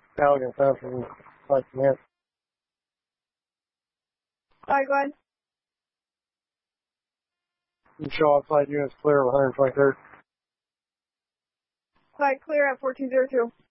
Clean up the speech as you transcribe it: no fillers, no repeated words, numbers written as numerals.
Pelican Central, like man. Alright, go ahead. You show all flight units clear of 123rd. Flight clear at 1402.